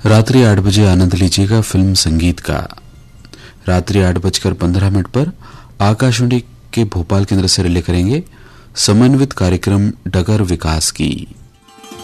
रात्रि 8 बजे आनंद लीजिएगा फिल्म संगीत का। रात्रि 8:15 पर आकाशवाणी के भोपाल केंद्र से रिले करेंगे समन्वित कार्यक्रम डगर विकास की।